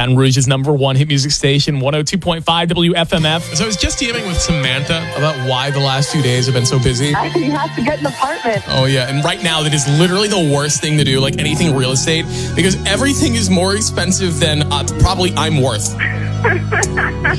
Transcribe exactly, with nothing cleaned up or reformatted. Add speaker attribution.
Speaker 1: Baton Rouge's number one hit music station, one oh two point five W F M F.
Speaker 2: So I was just DMing with Samantha about why the last two days have been so busy.
Speaker 3: You have to get an apartment.
Speaker 2: Oh, yeah. And right now, that is literally the worst thing to do, like anything real estate, because everything is more expensive than uh, probably I'm worth.